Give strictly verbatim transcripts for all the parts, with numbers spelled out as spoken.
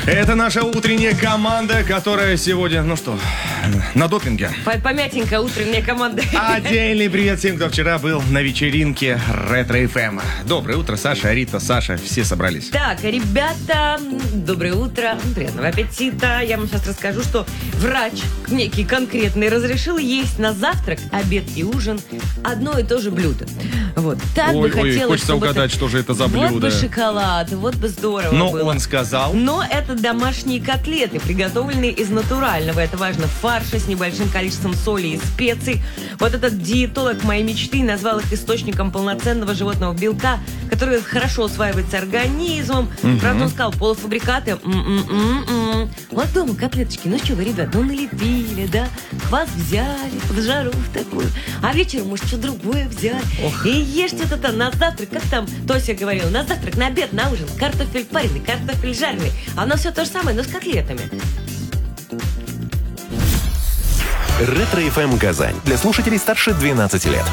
Это наша утренняя команда, которая сегодня, ну что, на допинге. Помятенькая утренняя команда. Отдельный привет всем, кто вчера был на вечеринке Ретро-эф эм. Доброе утро, Саша, Рита, Саша, все собрались. Так, ребята, доброе утро, приятного аппетита. Я вам сейчас расскажу, что врач некий конкретный разрешил есть на завтрак, обед и ужин одно и то же блюдо. Вот, так ой, бы хотелось, ой, хочется угадать, это... что же это за блюдо. Вот бы шоколад, вот бы здорово Но было. он сказал. Но это домашние котлеты, приготовленные из натурального, это важно, фарша с небольшим количеством соли и специй. Вот этот диетолог моей мечты назвал их источником полноценного животного белка, который хорошо усваивается организмом. Угу. Правда, он сказал, полуфабрикаты. М-м-м-м. Вот дома котлеточки, ну что вы, ребят, ну налепили, да? Хват взяли, в жару в такую. А вечером, может, что другое взять. Ох. И ешьте это на завтрак, как там Тося говорила, на завтрак, на обед, на ужин. Картофель пареный, картофель жареный. Оно все то же самое, но с котлетами. Ретро-эф эм Казань. Для слушателей старше двенадцати лет.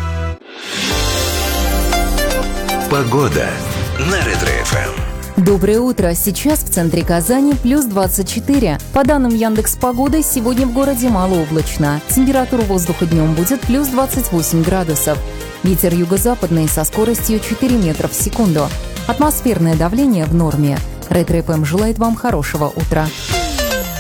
Погода на Ретро-эф эм. Доброе утро. Сейчас в центре Казани плюс двадцать четыре. По данным Яндекс.Погоды, сегодня в городе малооблачно. Температура воздуха днем будет плюс двадцать восемь градусов. Ветер юго-западный со скоростью четыре метра в секунду. Атмосферное давление в норме. Ретро-эф эм желает вам хорошего утра.